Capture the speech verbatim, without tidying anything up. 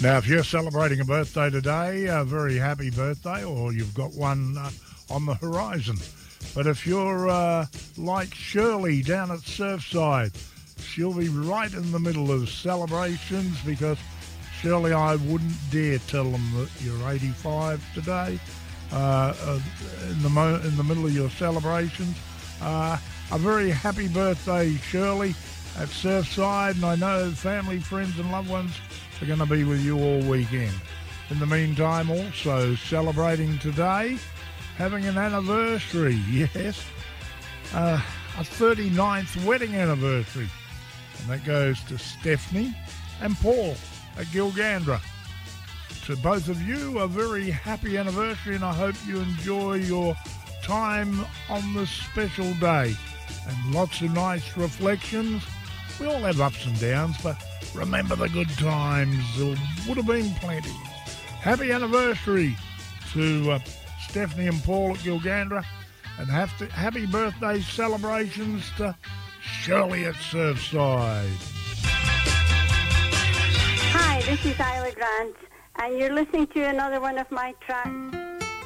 Now, if you're celebrating a birthday today, a very happy birthday, or you've got one uh, on the horizon. But if you're uh, like Shirley down at Surfside, she'll be right in the middle of celebrations, because, Shirley, I wouldn't dare tell them that you're eighty-five today, uh, uh, in the mo- in the middle of your celebrations. Uh, a very happy birthday, Shirley, at Surfside, and I know family, friends and loved ones are going to be with you all weekend. In the meantime, also celebrating today, having an anniversary, yes, uh, a thirty-ninth wedding anniversary, and that goes to Stephanie and Paul at Gilgandra. To both of you, a very happy anniversary, and I hope you enjoy your time on this special day, and lots of nice reflections. We all have ups and downs, but remember the good times. There would have been plenty. Happy anniversary to uh, Stephanie and Paul at Gilgandra, and have to, happy birthday celebrations to Shirley at Surfside. Hi, this is Isla Grant, and you're listening to another one of my tracks.